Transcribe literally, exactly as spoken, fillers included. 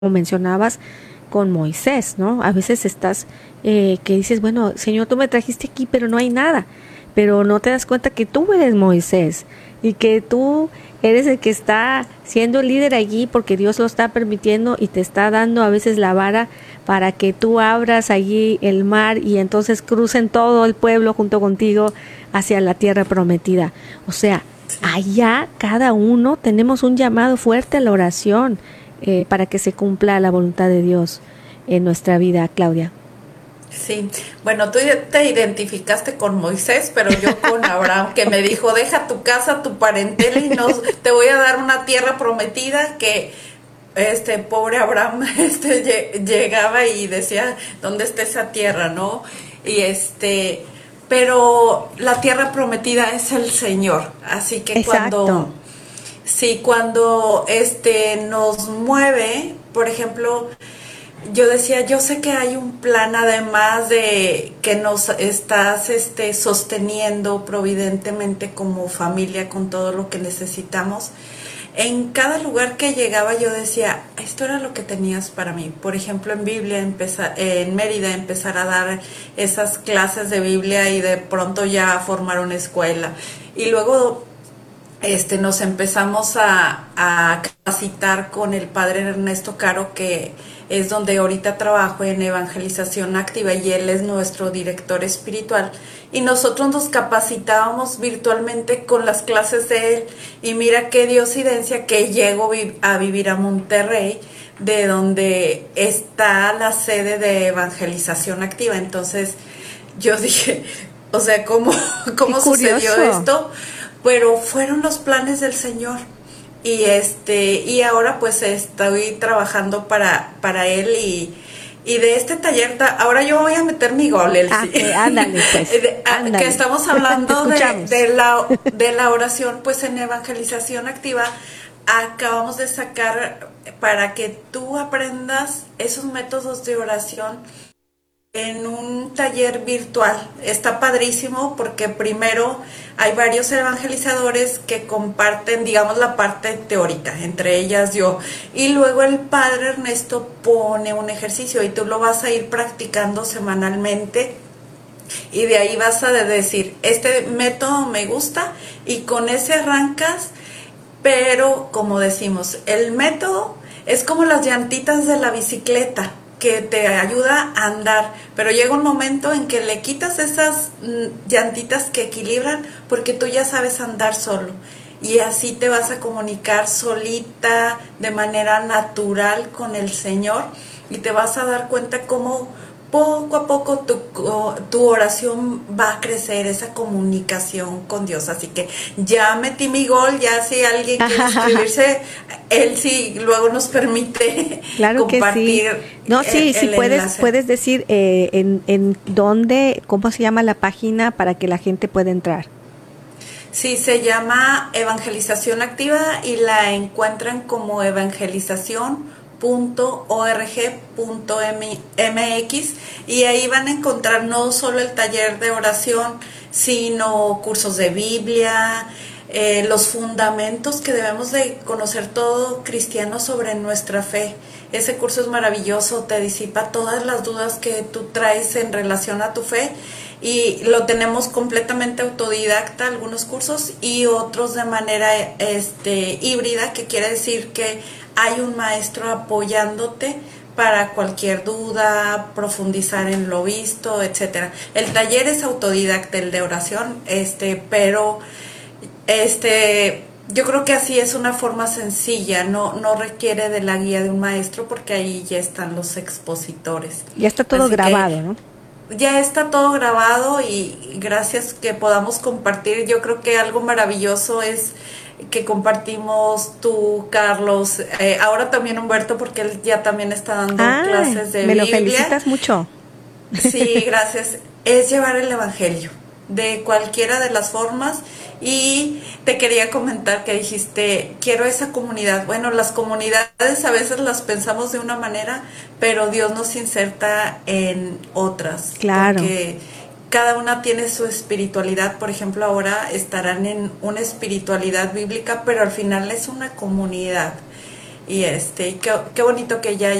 como mencionabas, con Moisés, ¿no? A veces estás, eh, que dices, bueno, Señor, tú me trajiste aquí, pero no hay nada. Pero no te das cuenta que tú eres Moisés y que tú eres el que está siendo el líder allí porque Dios lo está permitiendo y te está dando a veces la vara para que tú abras allí el mar y entonces crucen todo el pueblo junto contigo hacia la tierra prometida. O sea, allá cada uno tenemos un llamado fuerte a la oración eh, para que se cumpla la voluntad de Dios en nuestra vida, Claudia. Sí, bueno, tú te identificaste con Moisés, pero yo con Abraham, que me dijo, deja tu casa, tu parentela y nos, te voy a dar una tierra prometida que este pobre Abraham este llegaba y decía, ¿dónde está esa tierra, no? Y este, pero la tierra prometida es el Señor, así que Exacto. cuando, sí, cuando este nos mueve, por ejemplo, yo decía, yo sé que hay un plan además de que nos estás este, sosteniendo providentemente como familia con todo lo que necesitamos. En cada lugar que llegaba yo decía, esto era lo que tenías para mí. Por ejemplo, en Biblia, empezar, eh, en Mérida, empezar a dar esas clases de Biblia y de pronto ya formar una escuela. Y luego este, nos empezamos a, a capacitar con el padre Ernesto Caro, que es donde ahorita trabajo en evangelización activa y él es nuestro director espiritual. Y nosotros nos capacitábamos virtualmente con las clases de él. Y mira qué diosidencia que llego a vivir a Monterrey, de donde está la sede de evangelización activa. Entonces yo dije, o sea, ¿cómo, cómo sucedió esto? Pero fueron los planes del Señor. Y este y ahora pues estoy trabajando para para él y y de este taller ahora yo voy a meter mi gol, Elsie. Ah, okay, ándale, pues, de, ándale. Que estamos hablando de, de la de la oración, pues en evangelización activa acabamos de sacar para que tú aprendas esos métodos de oración en un taller virtual. Está padrísimo porque primero hay varios evangelizadores que comparten, digamos, la parte teórica, entre ellas yo, y luego el padre Ernesto pone un ejercicio y tú lo vas a ir practicando semanalmente y de ahí vas a decir, este método me gusta y con ese arrancas, pero como decimos, el método es como las llantitas de la bicicleta, que te ayuda a andar, pero llega un momento en que le quitas esas llantitas que equilibran porque tú ya sabes andar solo y así te vas a comunicar solita de manera natural con el Señor y te vas a dar cuenta cómo poco a poco tu, tu oración va a crecer, esa comunicación con Dios. Así que ya metí mi gol, ya si alguien quiere inscribirse, él sí luego nos permite claro compartir. Que sí. No, sí, el, sí el puedes, enlace. puedes decir eh, en, en dónde, cómo se llama la página para que la gente pueda entrar. Sí, se llama Evangelización Activa y la encuentran como evangelización punto org punto mx y ahí van a encontrar no solo el taller de oración, sino cursos de Biblia, eh, los fundamentos que debemos de conocer todo cristiano sobre nuestra fe. Ese curso es maravilloso, te disipa todas las dudas que tú traes en relación a tu fe y lo tenemos completamente autodidacta, algunos cursos y otros de manera este, híbrida, que quiere decir que hay un maestro apoyándote para cualquier duda, profundizar en lo visto, etcétera. El taller es autodidacta, el de oración, este, pero este yo creo que así es una forma sencilla, no no requiere de la guía de un maestro porque ahí ya están los expositores. Ya está todo así grabado, ¿no? Ya está todo grabado y gracias que podamos compartir. Yo creo que algo maravilloso es que compartimos tú, Carlos, eh, ahora también Humberto, porque él ya también está dando Ay, clases de me Biblia. Me lo felicitas mucho. Sí, gracias. Es llevar el evangelio de cualquiera de las formas. Y te quería comentar que dijiste, quiero esa comunidad. Bueno, las comunidades a veces las pensamos de una manera, pero Dios nos inserta en otras. Claro. Porque cada una tiene su espiritualidad. Por ejemplo, ahora estarán en una espiritualidad bíblica, pero al final es una comunidad. y este, y qué, qué bonito que ya